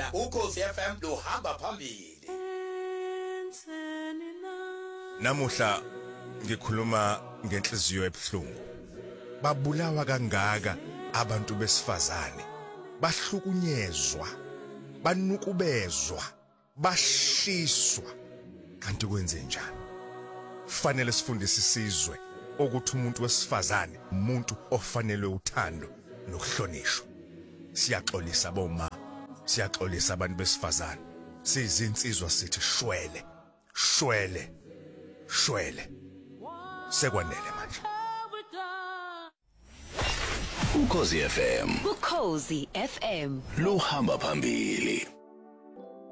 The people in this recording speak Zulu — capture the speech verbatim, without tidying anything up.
emakhaya ukhozi F M luhamba phambili. Namuhla ngikhuluma ngenhliziyo ebhlungu. Babulawa kangaka abantu besifazane. Bahlukunyezwa, banukubezwa, bashiswa. Kanti kwenze njani? Fanele sifundise isizwe ukuthi umuntu wesifazane umuntu ofanele uthando nokuhlonishwa. Siyaxolisa boma, siyaxolisa abantu besifazane. Sizinsizwa sithi shwele, shwele, shwele. Sekwanele manje. Ukhozi F M. Ukhozi F M. Luhamba phambili.